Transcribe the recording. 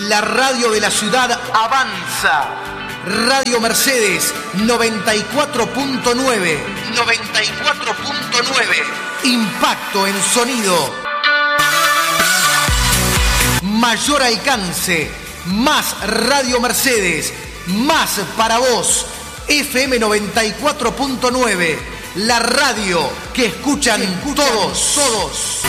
La radio de la ciudad avanza. Radio Mercedes 94.9. 94.9. Impacto en sonido. Mayor alcance. Más Radio Mercedes. Más para vos. FM 94.9. La radio que escuchan todos.